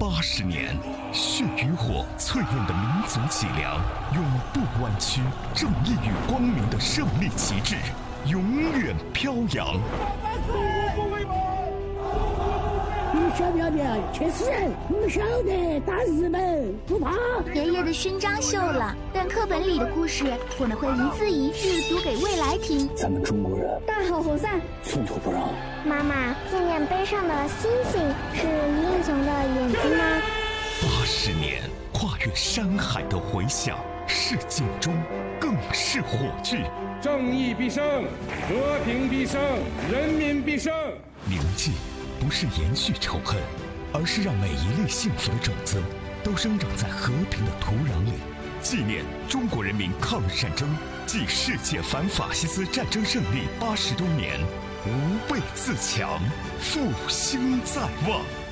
80年，血与火淬炼的民族脊梁，永不弯曲，正义与光明的胜利旗帜，永远飘扬。 你们晓不晓得去死人？你们晓得打日本不怕？ 爷爷的勋章锈了，但课本里的故事，我们会一字一句读给未来听。 咱们中国人大好河山， 寸土不让。 妈妈，纪念碑上的星星是英雄的眼睛吗 ？80年，跨越山海的回响，是警钟，更是火炬。 正义必胜，和平必胜，人民必胜。 铭记不是延续仇恨，而是让每一粒幸福的种子都生长在和平的土壤里。纪念中国人民抗日战争暨世界反法西斯战争胜利80周年，无备自强，复兴在望。